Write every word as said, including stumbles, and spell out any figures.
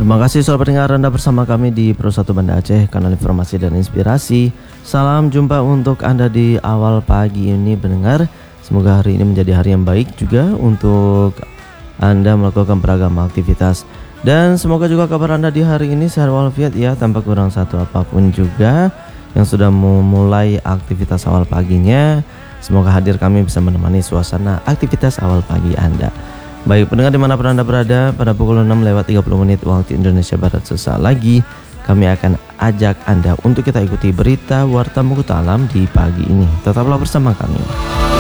Terima kasih sobat pendengar, Anda bersama kami di Pro satu Banda Aceh, kanal informasi dan inspirasi. Salam jumpa untuk Anda di awal pagi ini pendengar. Semoga hari ini menjadi hari yang baik juga untuk Anda melakukan beragam aktivitas. Dan semoga juga kabar Anda di hari ini sehat walafiat ya, tanpa kurang satu apapun juga. Yang sudah memulai aktivitas awal paginya, semoga hadir kami bisa menemani suasana aktivitas awal pagi Anda. Baik pendengar dimanapun Anda berada, pada pukul enam lewat tiga puluh menit waktu Indonesia Barat sesaat lagi kami akan ajak Anda untuk kita ikuti berita Warta Mukhut Alam di pagi ini. Tetaplah bersama kami.